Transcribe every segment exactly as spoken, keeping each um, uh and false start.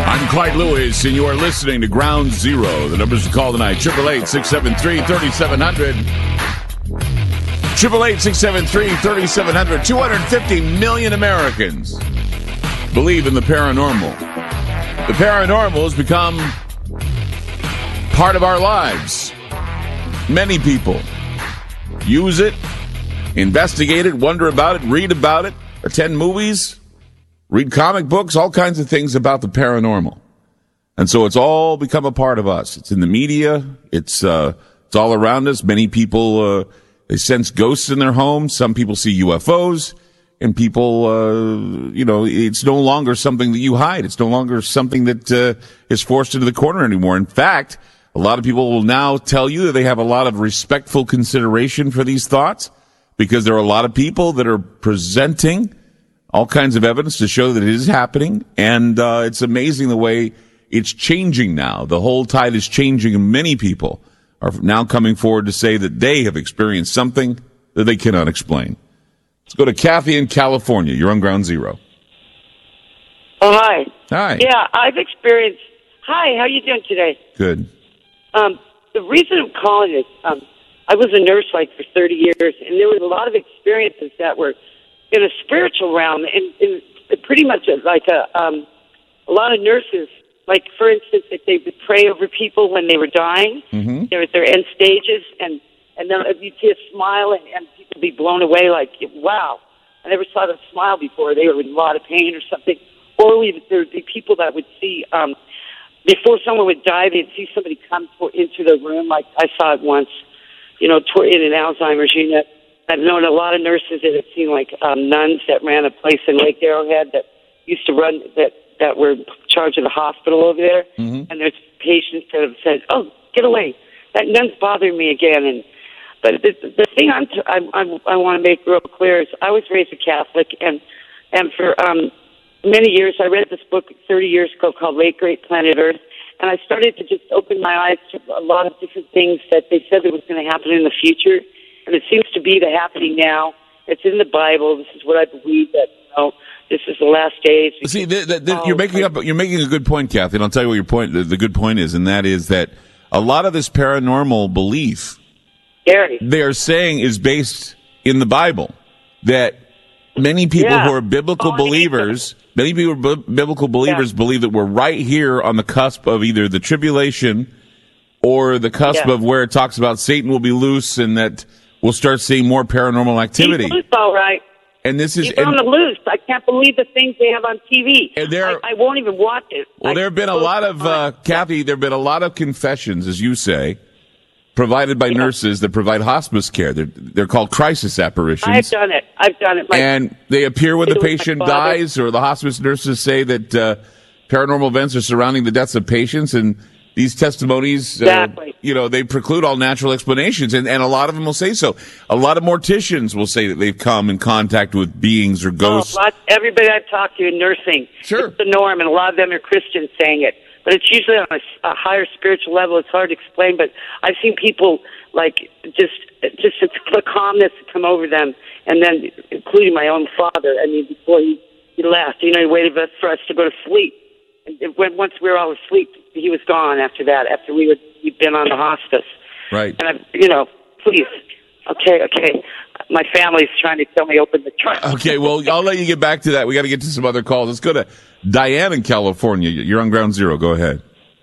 I'm Clyde Lewis, and you are listening to Ground Zero. The numbers to call tonight, eight eight eight, six seven three, three seven zero zero. eight eight eight, six seven three, three seven zero zero. two hundred fifty million Americans believe in the paranormal. The paranormal has become part of our lives. Many people use it, investigate it, wonder about it, read about it, attend movies, read comic books, all kinds of things about the paranormal. And so it's all become a part of us. It's in the media. It's, uh, it's all around us. Many people, uh, they sense ghosts in their homes. Some people see U F Os. And people, uh, you know, it's no longer something that you hide. It's no longer something that, uh, is forced into the corner anymore. In fact, a lot of people will now tell you that they have a lot of respectful consideration for these thoughts because there are a lot of people that are presenting all kinds of evidence to show that it is happening, and uh, it's amazing the way it's changing now. The whole tide is changing, and many people are now coming forward to say that they have experienced something that they cannot explain. Let's go to Kathy in California. You're on Ground Zero. Oh, hi. Hi. Yeah, I've experienced... Hi, how you doing today? Good. Um, the reason I'm calling is um, I was a nurse, like, for thirty years, and there was a lot of experiences that were in a spiritual realm, and, and pretty much like a um, a lot of nurses, like for instance, if they would pray over people when they were dying, mm-hmm. they were at their end stages, and and then you'd see a smile, and, and people would be blown away, like, wow, I never saw them smile before. They were in a lot of pain or something. Or there would be people that would see um, before someone would die, they'd see somebody come for, into the room. Like I saw it once, you know, in an Alzheimer's unit. I've known a lot of nurses that have seen, like, um, nuns that ran a place in Lake Arrowhead that used to run, that, that were in charge of the hospital over there. Mm-hmm. And there's patients that have said, oh, get away. That nun's bothering me again. And But the, the thing I'm t- I, I, I want to make real clear is I was raised a Catholic, and, and for um, many years I read this book thirty years ago called Late Great Planet Earth, and I started to just open my eyes to a lot of different things that they said that was going to happen in the future. And it seems to be the happening now. It's in the Bible. This is what I believe, that, you know, this is the last days. See, the, the, the, you're making up. You're making a good point, Kathy. And I'll tell you what your point. The, the good point is, and that is that a lot of this paranormal belief, Gary, they are saying, is based in the Bible. That many people yeah. who are biblical oh, believers, many people who are b- biblical believers, yeah. believe that we're right here on the cusp of either the tribulation or the cusp yeah. of where it talks about Satan will be loose, and that we'll start seeing more paranormal activity. He's loose, all right. And this is He's and, on the loose. I can't believe the things they have on T V. And there, I, I won't even watch it. Well, I there have been a lot of, uh, Kathy, there have been a lot of confessions, as you say, provided by yeah. nurses that provide hospice care. They're, they're called crisis apparitions. I've done it. I've done it. My, and they appear when the patient my dies, or the hospice nurses say that uh, paranormal events are surrounding the deaths of patients, and these testimonies, uh, exactly. you know, they preclude all natural explanations, and, and a lot of them will say so. A lot of morticians will say that they've come in contact with beings or ghosts. Oh, lots, everybody I've talked to in nursing, sure. it's the norm, and a lot of them are Christians saying it. But it's usually on a, a higher spiritual level. It's hard to explain, but I've seen people, like, just just it's the calmness come over them, and then including my own father. I mean, before he, he left, you know, he waited for us to go to sleep. And when, once we were all asleep, he was gone after that, after we would, we'd been on the hospice. Right. And, I, you know, please, okay, okay. My family's trying to tell me open the trunk. Okay, well, I'll let you get back to that. We got to get to some other calls. Let's go to Diane in California. You're on Ground Zero. Go ahead.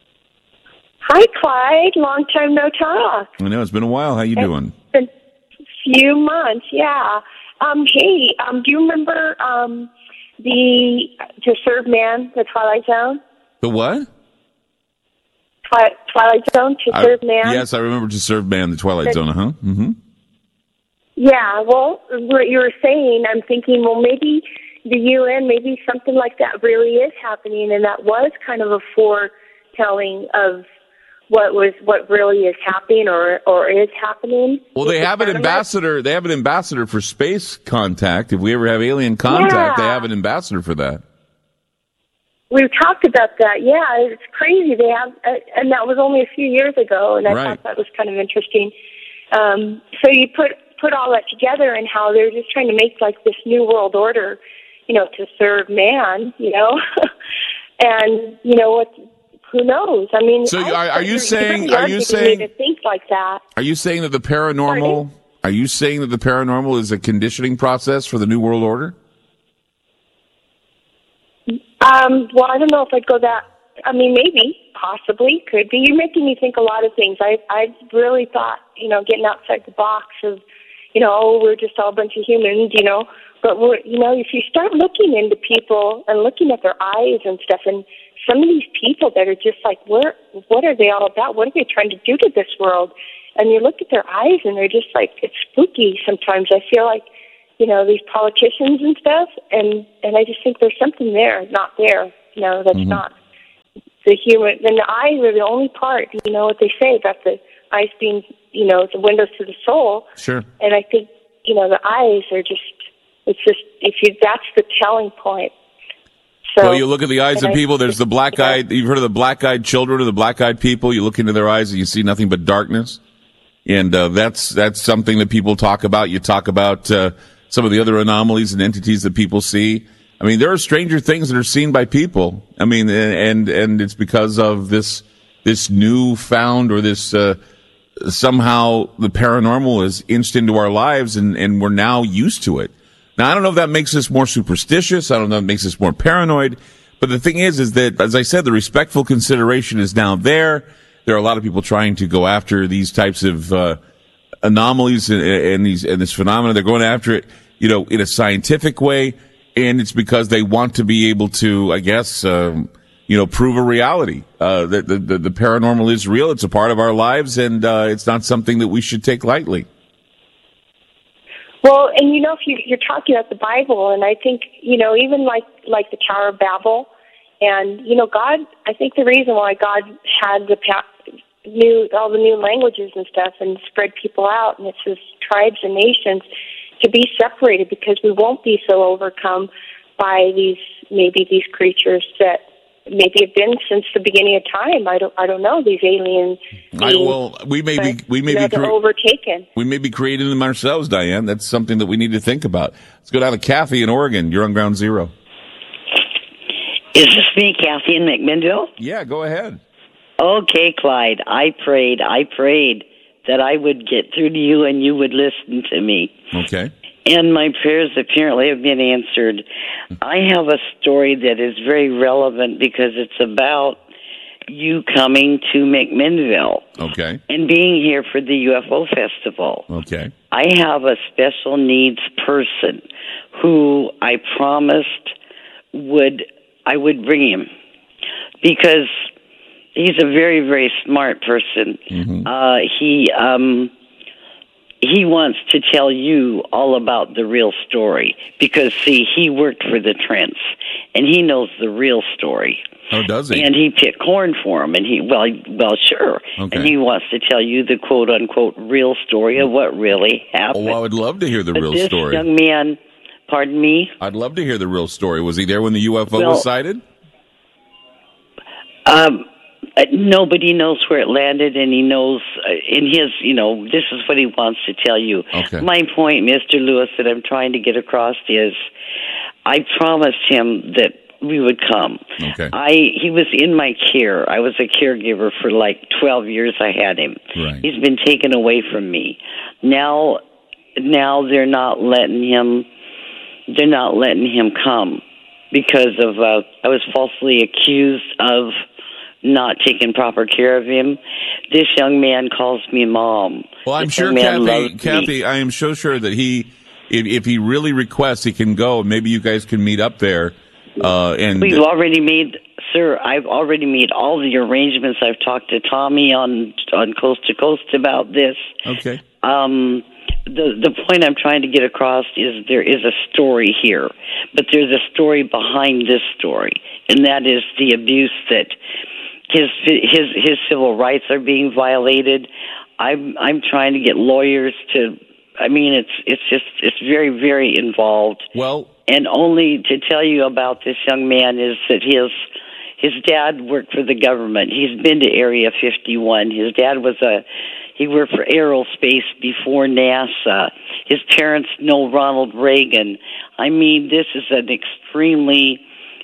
Hi, Clyde. Long time no talk. I know, it's been a while. How you it's doing? Been a few months, yeah. Um, hey, um, do you remember um, the To Serve Man, the Twilight Zone? The what? Twi- Twilight Zone, To I, Serve Man? Yes, I remember To Serve Man, the Twilight the, Zone, huh? Mm-hmm. Yeah, well, what you were saying, I'm thinking, well, maybe the U N, maybe something like that really is happening, and that was kind of a foretelling of what was what really is happening or or is happening. Well, they have an ambassador. They have an ambassador for space contact. If we ever have alien contact, yeah. they have an ambassador for that. We've talked about that. Yeah, it's crazy. They have, uh, and that was only a few years ago, and I right. thought that was kind of interesting. Um, so you put put all that together, and how they're just trying to make like this new world order, you know, to serve man, you know. And, you know, what? Who knows? I mean, so I, are, are you really saying? are Are you getting saying? me to think like that? Are you saying that the paranormal? Pardon? Are you saying that the paranormal is a conditioning process for the New World Order? Um, well, I don't know if I'd go that. I mean, maybe, possibly, could be. You're making me think a lot of things. I I really thought, you know, getting outside the box of, you know, oh, we're just all a bunch of humans, you know. But we're, you know, if you start looking into people and looking at their eyes and stuff, and some of these people that are just like, where, what are they all about? What are they trying to do to this world? And you look at their eyes, and they're just like, it's spooky. Sometimes I feel like, you know, these politicians and stuff, and and I just think there's something there, not there, you know, that's Mm-hmm. not the human. And the eyes are the only part. You know what they say about the eyes being, you know, the windows to the soul. Sure. And I think, you know, the eyes are just, it's just, if you, that's the telling point. So, well, you look at the eyes of I, people. There's the black-eyed. You've heard of the black-eyed children or the black-eyed people. You look into their eyes and you see nothing but darkness. And uh, that's that's something that people talk about. You talk about uh, some of the other anomalies and entities that people see. I mean, there are stranger things that are seen by people. I mean, and and it's because of this this newfound or this uh, somehow the paranormal is inched into our lives, and and we're now used to it. Now, I don't know if that makes us more superstitious. I don't know if it makes us more paranoid. But the thing is, is that, as I said, the respectful consideration is now there. There are a lot of people trying to go after these types of uh, anomalies and, and these and this phenomena. They're going after it, you know, in a scientific way, and it's because they want to be able to, I guess, um, you know, prove a reality. Uh, that the, the the paranormal is real. It's a part of our lives, and uh, it's not something that we should take lightly. Well, and you know, if you, you're talking about the Bible, and I think, you know, even like like the Tower of Babel, and you know, God, I think the reason why God had the pa- new all the new languages and stuff, and spread people out, and it says tribes and nations to be separated, because we won't be so overcome by these maybe these creatures that maybe have been since the beginning of time. I don't I don't know, these alien beings. I, well, we may be we may you know, be they're cre- overtaken. we may be creating them ourselves, Diane. That's something that we need to think about. Let's go down to Kathy in Oregon. You're on Ground Zero. Is this me, Kathy in McMinnville? Yeah, go ahead. Okay, Clyde. I prayed, I prayed that I would get through to you and you would listen to me. Okay. And my prayers apparently have been answered. I have a story that is very relevant because it's about you coming to McMinnville. Okay. And being here for the U F O Festival. Okay. I have a special needs person who I promised would I would bring him because he's a very, very smart person. Mm-hmm. Uh, he um, he wants to tell you all about the real story because, see, he worked for the Trents, and he knows the real story. Oh, does he? And he picked corn for him, and he, well, well, sure. Okay. And he wants to tell you the quote-unquote real story of what really happened. Oh, I would love to hear the but real this story. young man, pardon me? I'd love to hear the real story. Was he there when the U F O Well, was sighted? Um, uh, nobody knows where it landed, and he knows uh, in his, you know, this is what he wants to tell you. Okay. My point, Mister Lewis, that I'm trying to get across is I promised him that we would come. Okay. I he was in my care. I was a caregiver for like twelve years. I had him. Right. He's been taken away from me. Now, now they're not letting him. They're not letting him come because of uh, I was falsely accused of not taking proper care of him. This young man calls me mom. Well, I'm This sure, young man Kathy. loves me. Kathy, I am so sure that he, if, if he really requests, he can go. Maybe you guys can meet up there. Uh, and We've already made, sir. I've already made all the arrangements. I've talked to Tommy on on Coast to Coast about this. okay. Um, the the point I'm trying to get across is there is a story here, but there's a story behind this story, and that is the abuse that his his his civil rights are being violated. I'm I'm trying to get lawyers to. I mean, it's it's just it's very very involved. Well, And only to tell you about this young man is that his his dad worked for the government. He's been to Area fifty-one. His dad was a he worked for aerospace before NASA. His parents know Ronald Reagan. I mean, this is an extremely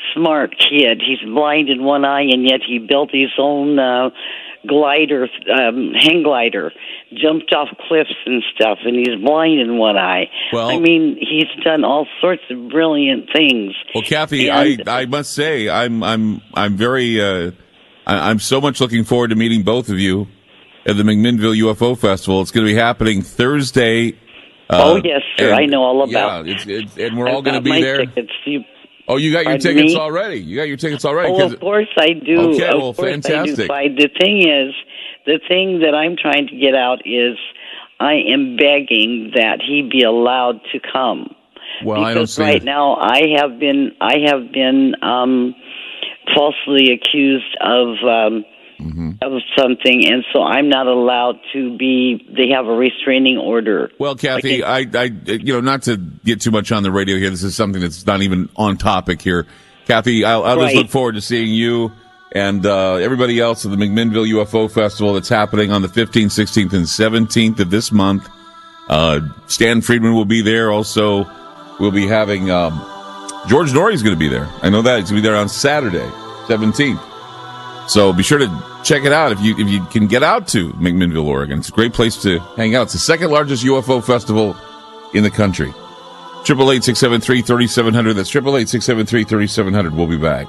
smart kid. He's blind in one eye, and yet he built his own uh, glider, um, hang glider, jumped off cliffs and stuff, and he's blind in one eye. Well, I mean, he's done all sorts of brilliant things. Well, Kathy, and, I, I must say, I'm I'm I'm very uh, I, I'm so much looking forward to meeting both of you at the McMinnville U F O Festival. It's going to be happening Thursday. Uh, oh yes, sir, and, I know all about. Yeah, it's, it's, and we're all going to be my there. Tickets. You, oh, you got your Pardon tickets me? already. You got your tickets already. Oh, of course I do. Okay, of well, course fantastic. I do. The thing is, the thing that I'm trying to get out is, I am begging that he be allowed to come. Well, because I don't see right it. now I have been I have been um, falsely accused of. Um, Mm-hmm. of something, and so I'm not allowed to be. They have a restraining order. Well, Kathy, like I, I, you know, not to get too much on the radio here. This is something that's not even on topic here. Kathy, I'll, I'll right. just look forward to seeing you and uh, everybody else at the McMinnville U F O Festival that's happening on the fifteenth, sixteenth, and seventeenth of this month. Uh, Stan Friedman will be there. Also, we'll be having um, George Norrie's going to be there. I know that he's going to be there on Saturday, seventeenth. So be sure to check it out if you if you can get out to McMinnville, Oregon. It's a great place to hang out. It's the second largest U F O festival in the country. Triple eight six seven three thirty seven hundred. That's triple eight six seven three thirty seven hundred. We'll be back.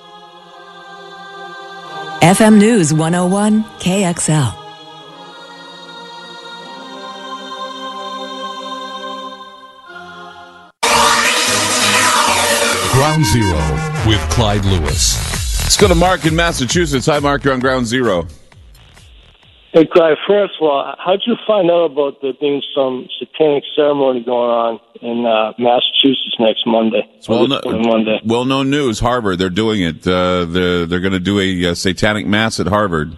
F M News one oh one K X L. Ground Zero with Clyde Lewis. Let's go to Mark in Massachusetts. Hi, Mark. You're on Ground Zero. Hey, Clyde. First of all, how'd you find out about there being some satanic ceremony going on in uh, Massachusetts next Monday? It's well, no, Monday. well-known news. Harvard, they're doing it. Uh, they're they're going to do a uh, satanic mass at Harvard.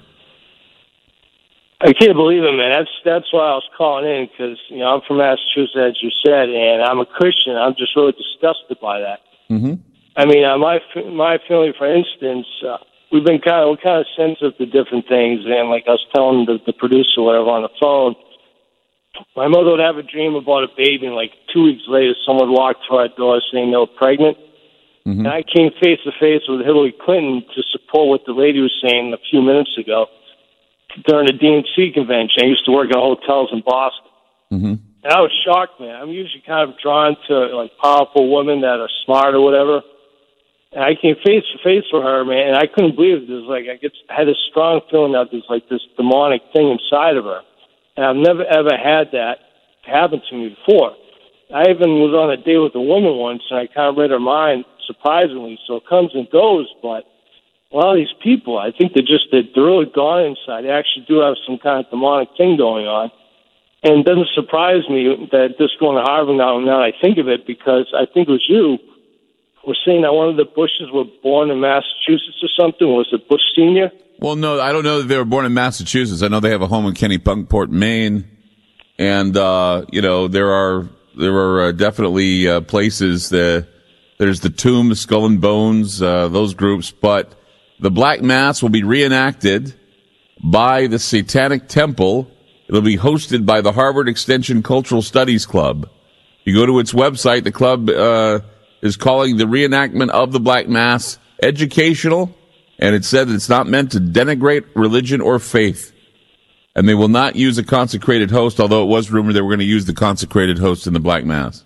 I can't believe it, man. That's that's why I was calling in, because you know I'm from Massachusetts, as you said, and I'm a Christian. I'm just really disgusted by that. Mm-hmm. I mean, uh, my my family, for instance, uh, we've been kind of we're kind of sensitive to different things, and like I was telling the, the producer, whatever, on the phone, my mother would have a dream about a baby, and like two weeks later, someone walked through our door saying they were pregnant. Mm-hmm. And I came face to face with Hillary Clinton to support what the lady was saying a few minutes ago during the D N C convention. I used to work at hotels in Boston. Mm-hmm. And I was shocked, man. I'm usually kind of drawn to like powerful women that are smart or whatever. And I came face to face with her, man, and I couldn't believe it. It was like I get, I had a strong feeling that there's like this demonic thing inside of her. And I've never, ever had that happen to me before. I even was on a date with a woman once, and I kind of read her mind, surprisingly. So it comes and goes, but a lot of these people, I think they're just, they're really gone inside. They actually do have some kind of demonic thing going on. And it doesn't surprise me that this going to Harvard now, now I think of it, because I think it was you were saying that one of the Bushes were born in Massachusetts or something. Was it Bush Senior? Well, no, I don't know that they were born in Massachusetts. I know they have a home in Kennebunkport, Maine. And, uh, you know, there are there are uh, definitely uh, places that there's the Tomb, Skull and Bones, uh, those groups. But the Black Mass will be reenacted by the Satanic Temple. It'll be hosted by the Harvard Extension Cultural Studies Club. You go to its website, the club uh, is calling the reenactment of the Black Mass educational, and it said that it's not meant to denigrate religion or faith. And they will not use a consecrated host, although it was rumored they were going to use the consecrated host in the Black Mass.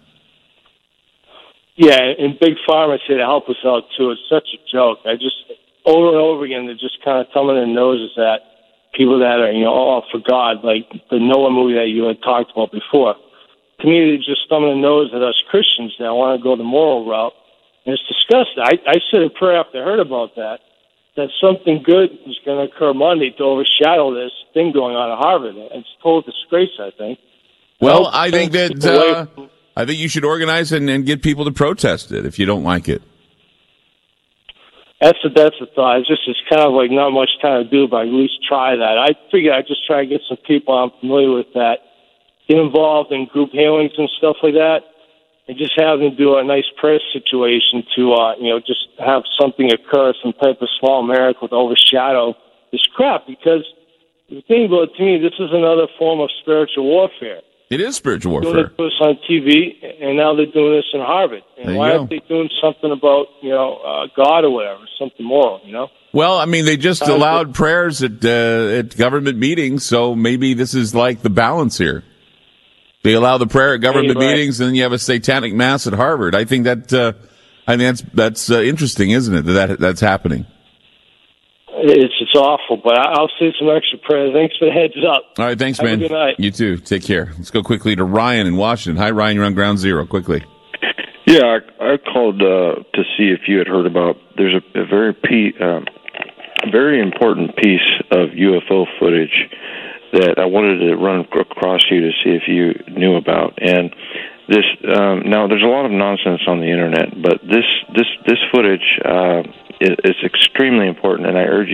Yeah, and Big Pharma said to help us out, too. It's such a joke. I just, over and over again, they're just kind of thumbing their noses at people that are, you know, all for God, like the Noah movie that you had talked about before. To me, they're just thumbing their nose at us Christians that want to go the moral route. And it's disgusting. I, I said a prayer after I heard about that, that something good is going to occur Monday to overshadow this thing going on at Harvard. It's a total disgrace, I think. Well, I think that uh, I think you should organize and, and get people to protest it if you don't like it. That's the, that's the thought. It's just it's kind of like not much time to do, but at least try that. I figure I'd just try to get some people I'm familiar with that get involved in group healings and stuff like that, and just have them do a nice prayer situation to, uh, you know, just have something occur, some type of small miracle to overshadow this crap. Because the thing about it, to me, this is another form of spiritual warfare. It is spiritual Doing warfare. it to us on T V, and now they're doing this in Harvard. And There you why go. aren't they doing something about, you know, uh, God or whatever, something moral, you know? Well, I mean, they just Uh, allowed prayers at uh, at government meetings, so maybe this is like the balance here. They allow the prayer at government Right. meetings, and then you have a satanic mass at Harvard. I think that uh, I think that's that's uh, interesting, isn't it? That, that that's happening. It's it's awful, but I- I'll say some extra prayers. Thanks for the heads up. All right, thanks, Have a man. good night. You too. Take care. Let's go quickly to Ryan in Washington. Hi, Ryan. You're on Ground Zero. Quickly. Yeah, I, I called uh, to see if you had heard about. There's a, a very pe- um, very important piece of U F O footage that I wanted to run across you to see if you knew about. And this um, now, there's a lot of nonsense on the internet, but this this this footage uh, is, is extremely important, and I urge you.